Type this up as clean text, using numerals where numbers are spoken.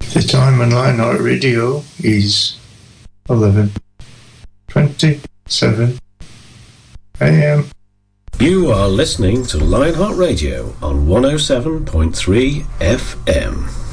The time on Lionheart Radio is 11:27 a.m. You are listening to Lionheart Radio on 107.3 FM.